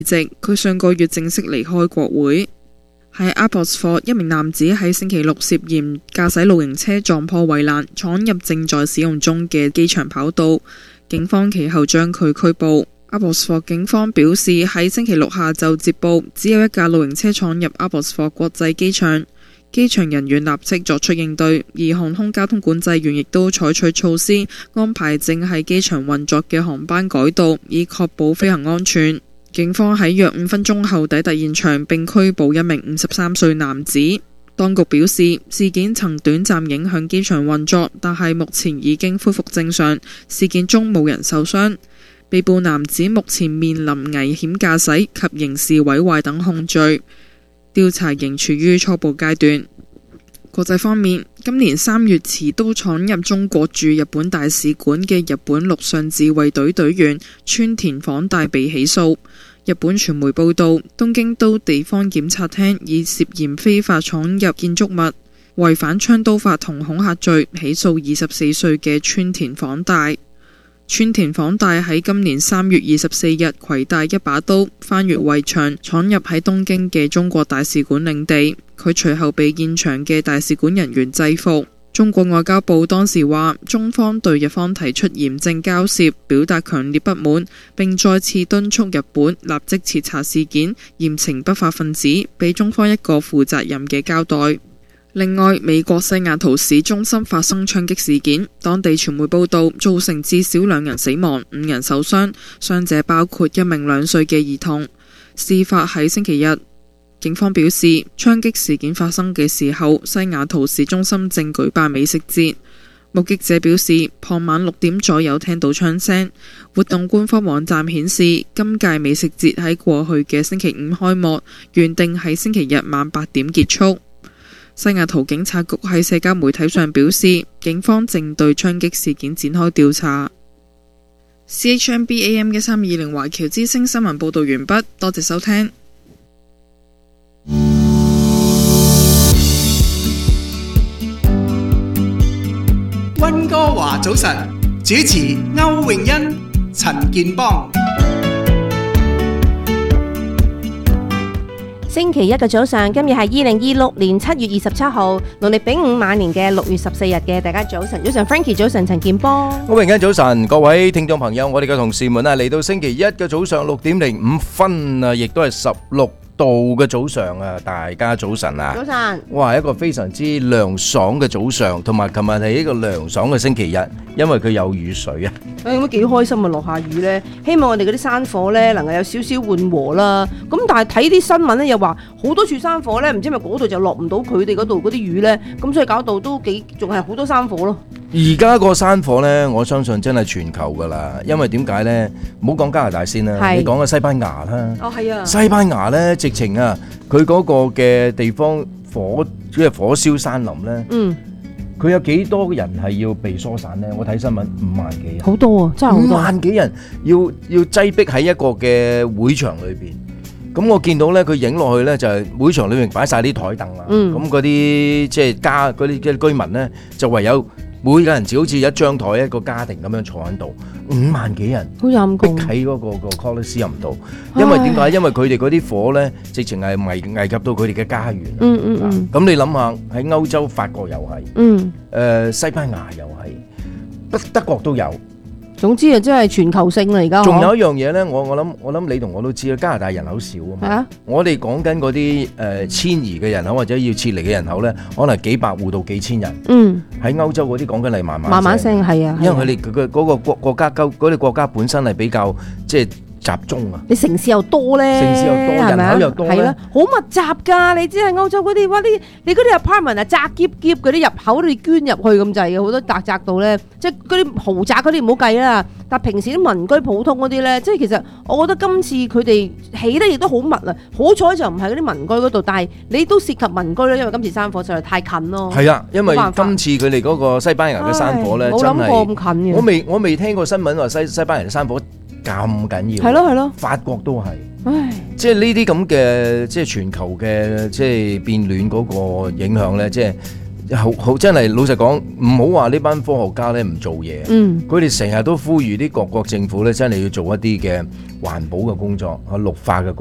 籍，佢上個月正式離開國會。喺阿博斯霍，一名男子喺星期六涉嫌駕駛露營車撞破圍欄，闖入正在使用中嘅機場跑道，警方其後將佢拘捕。阿博斯霍警方表示，喺星期六下晝接報，只有一架露營車闖入阿博斯霍國際機場，機場人員立即作出應對，而航空交通管制員亦都採取措施，安排正喺機場運作嘅航班改道，以確保飛行安全。警方喺約5分鐘後抵達現場，並拘捕一名53歲男子。當局表示，事件曾短暫影響機場運作，但係目前已經恢復正常。事件中冇人受傷。被捕男子目前面臨危險駕駛及刑事毀壞等控罪，調查仍處於初步階段。國際方面，今年3月持刀闖入中國駐日本大使館嘅日本陸上自衛隊隊員川田晃大被起訴。日本傳媒報道，東京都地方檢察廳以涉嫌非法闖入建築物、違反槍刀法同恐嚇罪起訴24歲嘅川田晃大。川田晃大喺今年3月24日攜帶一把刀翻越圍牆，闖入喺東京嘅中國大使館領地。佢隨後被現場嘅大使館人員制服。中國外交部當時話，中方對日方提出嚴正交涉表達強烈不滿，並再次敦促日本立即徹查事件，嚴懲不法分子，俾中方一個負責任嘅交代。另外，美國西雅圖市中心發生槍擊事件，當地傳媒報道造成至少2人死亡、5人受傷，傷者包括一名2歲嘅兒童。事發喺星期日。警方表示，槍擊事件發生嘅時候，西雅圖市中心正舉辦美食節。目擊者表示，傍晚6點左右聽到槍聲。活動官方網站顯示，今屆美食節喺過去嘅星期5開幕，原定喺星期日晚8點結束。西雅圖警察局喺社交媒體上表示，警方正對槍擊事件展開調查。CHMB AM 1320華僑之聲新聞報道完畢，多謝收聽。 溫哥華早晨，主持歐詠欣、陳健邦。 星期一嘅早上，今日係2026年7月27號，農曆丙午晚年嘅6月14日嘅，大家早晨，早晨 Frankie， 早晨陳健邦， 歐詠欣早晨，各位聽眾朋友，我哋嘅同事們啊，嚟到星期一嘅早上6點05分啊，亦都係16度嘅早上啊，大家早晨啊！ 早晨， 哇，一個非常之涼爽嘅早上，同埋琴日係一個涼爽嘅星期日，因為佢有雨水啊！ 咁幾開心啊！落下雨呢，希望我哋嗰啲山火呢能夠有少少緩和啦。咁但係睇啲新聞呢，又話好多處山火呢，唔知係咪嗰度就落唔到佢哋嗰度嗰啲雨呢，咁所以搞到都仲係好多山火咯。 而家個山火呢，我相信真係全球噶啦，因為點解呢？唔好講加拿大先啦，你講個西班牙啦。哦，係啊。西班牙呢，直情啊，佢嗰個嘅地方即係火燒山林呢。嗯。佢有幾多人係要被疏散呢？我睇新聞5萬幾人。好多啊，真係好多。5萬幾人要擠逼喺一個嘅會場裏邊。咁我見到呢，佢影落去呢，就係會場裏面擺晒啲台凳啊。咁嗰啲即係嗰啲嘅居民呢，就唯有每個人好似一張台一個家庭咁樣坐喺度，5萬幾人，好陰功，逼喺嗰個 Colosseum 度。因為點解？因為佢哋嗰啲火咧，直情係危及到佢哋嘅家園。咁你諗下，喺歐洲，法國又係，西班牙又係，德國都有。總之啊，真係全球性啦而家。仲有一樣嘢咧，我諗你同我都知啦，加拿大人口少啊嘛。我哋講緊嗰啲遷移嘅人口或者要撤離嘅人口咧，可能幾百戶到幾千人。喺歐洲嗰啲講緊係慢慢升，係啊。因為佢哋嗰個國家嗰啲國家本身係比較即係集中啊！你城市又多咧，城市又多，人口又多咧，係啦，好密集㗎。你知係歐洲嗰啲，哇！你嗰啲 apartment 啊，窄夾夾嗰啲入口，你捐入去咁滯嘅，好多窄到咧，即係嗰啲豪宅嗰啲唔好計啦。但係平時啲民居普通嗰啲咧，即係其實我覺得今次佢哋起得亦都好密啊。好彩就唔係嗰啲民居嗰度，但係你都涉及民居啦，因為今次山火實在太近咯。係啊，因為今次佢哋嗰個西班牙嘅山火咧，真係冇諗過咁近嘅。我未聽過新聞話西班牙嘅山火咁緊要，係咯係咯，法國都係，即係呢啲咁嘅即係全球嘅即係變暖嗰個影響咧，即係好真係老實講，唔好話呢班科學家咧唔做嘢，佢哋成日都呼籲啲各國政府咧真係要做一啲嘅環保嘅工作，綠化嘅工作。